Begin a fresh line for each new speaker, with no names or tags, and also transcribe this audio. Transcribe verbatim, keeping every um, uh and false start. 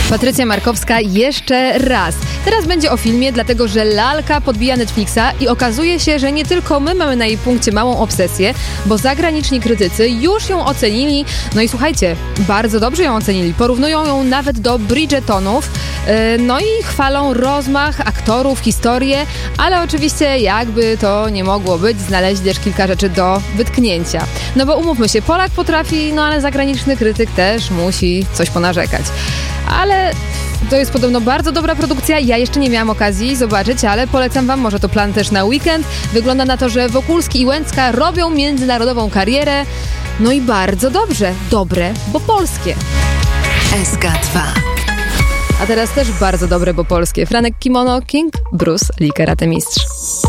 Patrycja Markowska jeszcze raz. Teraz będzie o filmie, dlatego że lalka podbija Netflixa i okazuje się, że nie tylko my mamy na jej punkcie małą obsesję, bo zagraniczni krytycy już ją ocenili. No i słuchajcie, bardzo dobrze ją ocenili. Porównują ją nawet do Bridgertonów. Yy, no i chwalą rozmach aktorów, historię, ale oczywiście jakby to nie mogło być, znaleźli też kilka rzeczy do wytknięcia. No bo umówmy się, Polak potrafi, no ale zagraniczny krytyk też musi coś ponarzekać. Ale to jest podobno bardzo dobra produkcja. Ja jeszcze nie miałam okazji zobaczyć, ale polecam wam, może to plan też na weekend. Wygląda na to, że Wokulski i Łęcka robią międzynarodową karierę. No i bardzo dobrze. Dobre, bo polskie.
S K dwa.
A teraz też bardzo dobre, bo polskie. Franek Kimono, King, Bruce Lee, karate mistrz.